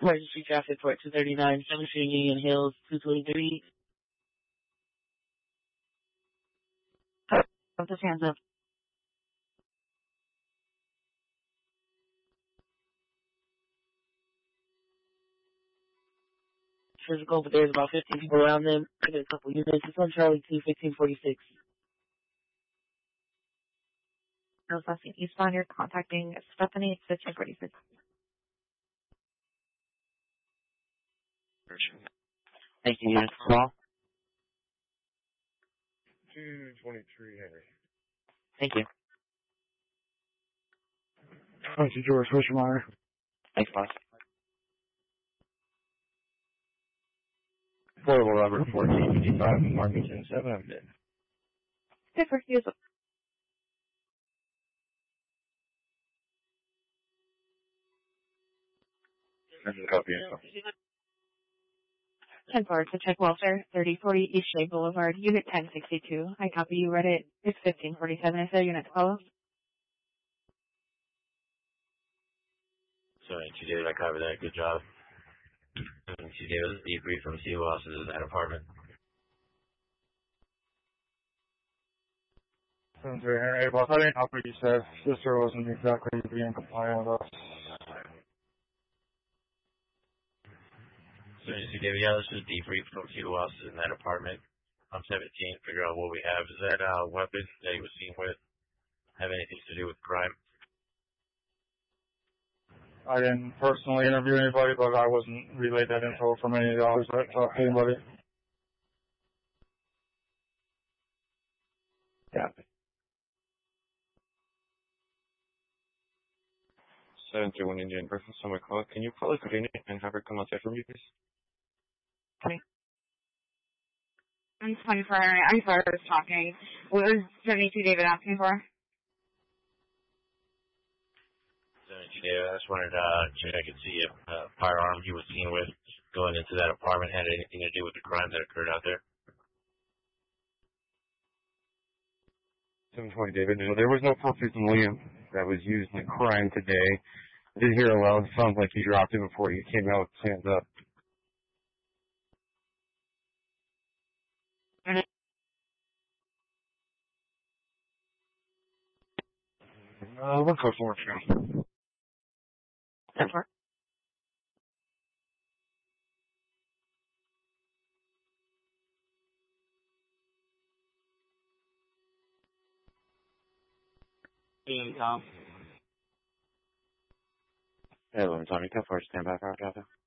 Emergency traffic for 239, 7th Street, Union Hills, 223. Put his hands up. Physical, but there's about 15 people around them. I got a couple units. It's on Charlie 2, 1546. Northwest eastbound, you're contacting Stephanie, 1546. Thank you, unit call. 223 Henry. Thank you. Thank you, George. What's your minor? Thanks, boss. Portable Rubber 1455, Markington 7, I'm dead. Okay, first use. This is a copy info. 10-4 to check welfare, 3040 East Shea Boulevard, Unit 1062. I copy you, read it. It's 1547. Is there unit to follow? Sorry, she did. I covered that. Good job. She gave us a debrief from C losses in that apartment. 73 Henry. Boss, I didn't know what you said. Sister wasn't exactly being compliant with us. So she gave us a debrief from C losses in that apartment. I'm 17. Figure out what we have. Is that weapon that he was seen with have anything to do with crime? I didn't personally interview anybody, but I wasn't relayed that info from any of the others that talked to anybody. Yeah. 731 Indian Griffin, someone call it. Can you call us Virginia and have her come outside for me, please? Okay. I'm 24. I'm sorry I was talking. What was 72 David asking for? 72 David, I just wanted to check I could see if a firearm he was seen with going into that apartment had anything to do with the crime that occurred out there. 720 David, no, there was no purpose in Liam that was used in the crime today. I did hear a loud sound like he dropped it before he came out with his hands up. What code for it? 10-4. Hey, Tommy, how far stand by for our